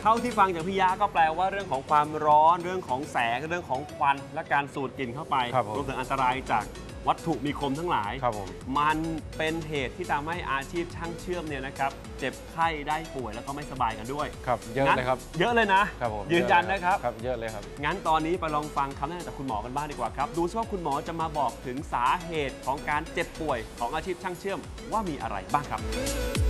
เท่าที่ฟังจากพี่ยะก็แปลว่าเรื่องของความร้อนเรื่องของแสงเรื่องของควันและการสูดกลิ่นเข้าไปรวมถึงอันตรายจากวัตถุมีคมทั้งหลายมันเป็นเหตุที่ทำให้อาชีพช่างเชื่อมเนี่ยนะครับเจ็บไข้ได้ป่วยแล้วก็ไม่สบายกันด้วยครับเยอะเลยครับเยอะเลยนะครับผมยืนยันนะครับครับเยอะเลยครับงั้นตอนนี้ไปลองฟังคำแนะนำจากคุณหมอกันบ้างดีกว่าครับดูซิว่าคุณหมอจะมาบอกถึงสาเหตุของการเจ็บป่วยของอาชีพช่างเชื่อมว่ามีอะไรบ้างครับ